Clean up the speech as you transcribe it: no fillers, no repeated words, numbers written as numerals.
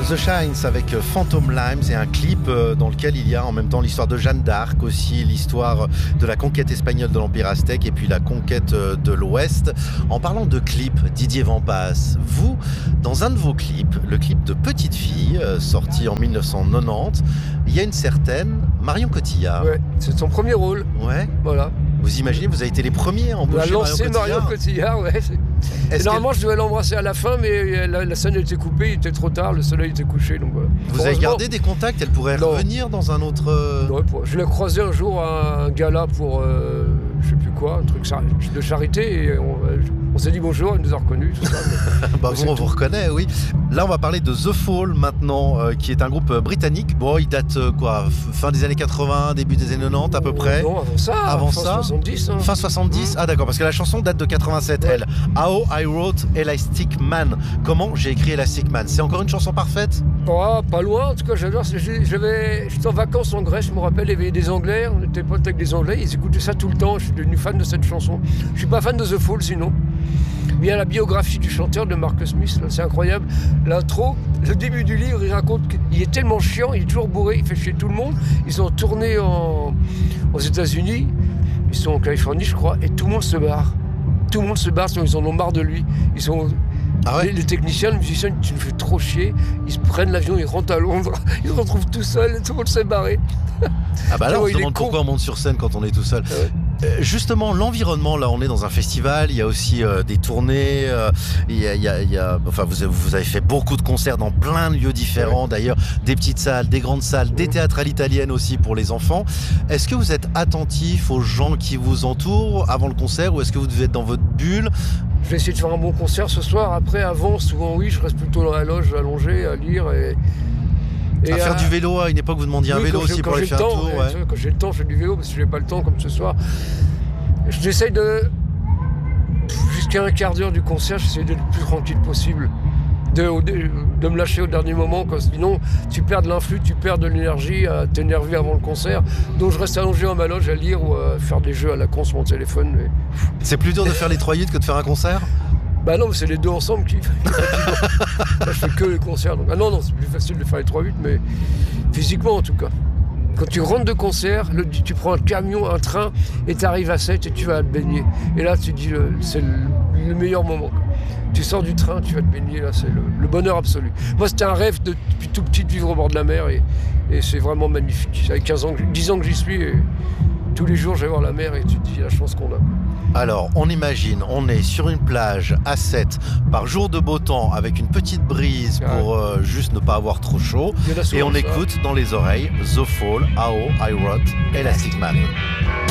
The Shines avec Phantom Limes et un clip dans lequel il y a en même temps l'histoire de Jeanne d'Arc, aussi l'histoire de la conquête espagnole de l'Empire aztèque et puis la conquête de l'Ouest. En parlant de clips, Didier Vampas, vous, dans un de vos clips, le clip de Petite Fille, sorti en 1990, il y a une certaine Marion Cotillard. Ouais, c'est son premier rôle. Ouais. Voilà. Vous imaginez, vous avez été les premiers à embaucher Marion Cotillard, ouais. Normalement, je devais l'embrasser à la fin, mais la scène était coupée, il était trop tard, le soleil était couché, donc voilà. Vous avez gardé des contacts, elle pourrait revenir dans un autre... Non, je l'ai croisé un jour à un gala pour, je sais plus quoi, un truc de charité, et on s'est dit bonjour, elle nous a reconnus, tout ça. Bah vous, on vous reconnaît, oui. Là, on va parler de The Fall maintenant, qui est un groupe britannique. Bon, il date quoi, fin des années 80, début des années 90 à peu près. Non, avant ça. Fin 70. Hein. Fin 70. Ah d'accord, parce que la chanson date de 87. Ouais. Elle. How I Wrote Elastic Man. Comment j'ai écrit Elastic Man. C'est encore une chanson parfaite? Oh, pas loin. En tout cas, j'adore. J'étais en vacances en Grèce. Je me rappelle, il y avait des Anglais. On était potes avec des Anglais. Ils écoutaient ça tout le temps. Je suis devenu fan de cette chanson. Je suis pas fan de The Fall sinon. Il y a la biographie du chanteur de Marcus Smith, c'est incroyable. L'intro, le début du livre, il raconte qu'il est tellement chiant, il est toujours bourré, il fait chier tout le monde. Ils sont tournés aux États-Unis, ils sont en Californie, je crois, et tout le monde se barre. Tout le monde se barre, ils en ont marre de lui. Les techniciens, les musiciens, tu nous fais trop chier. Ils se prennent l'avion, ils rentrent à Londres, ils se retrouvent tout seuls, et tout le monde s'est barré. Ah bah là, on se demande pourquoi on monte sur scène quand on est tout seul. Justement, l'environnement, là, on est dans un festival, il y a aussi des tournées, enfin, vous avez fait beaucoup de concerts dans plein de lieux différents, d'ailleurs, des petites salles, des grandes salles, des théâtres à l'italienne aussi pour les enfants. Est-ce que vous êtes attentif aux gens qui vous entourent avant le concert ou est-ce que vous devez être dans votre bulle? Je vais essayer de faire un bon concert ce soir. Après, avant, souvent, oui, je reste plutôt dans la loge, allongé, à lire et à faire du vélo. À une époque, vous demandiez un vélo aussi pour aller faire un tour. Quand j'ai le temps, je fais du vélo, parce que je n'ai pas le temps comme ce soir. J'essaye jusqu'à un quart d'heure du concert, j'essaie d'être le plus tranquille possible. De me lâcher au dernier moment, sinon tu perds de l'influx, tu perds de l'énergie à t'énerver avant le concert. Donc je reste allongé en ma loge à lire ou à faire des jeux à la con sur mon téléphone. Mais... C'est plus dur de faire les 3 hits que de faire un concert? Bah non, c'est les deux ensemble qui Là, je fais que les concerts. Donc... Ah non, c'est plus facile de faire les 3 hits, mais physiquement en tout cas. Quand tu rentres de concert, tu prends un camion, un train, et tu arrives à 7 et tu vas te baigner. Et là, tu dis, c'est le meilleur moment. Tu sors du train, tu vas te baigner, là, c'est le bonheur absolu. Moi, c'était un rêve depuis tout petit de vivre au bord de la mer, et c'est vraiment magnifique. Ça fait 10 ans que j'y suis, et tous les jours, je vais voir la mer, et tu te dis la chance qu'on a. Alors, on imagine, on est sur une plage à 7 par jour de beau temps avec une petite brise pour juste ne pas avoir trop chaud. Et on écoute dans les oreilles The Fall, How I Wrote Elastic Man.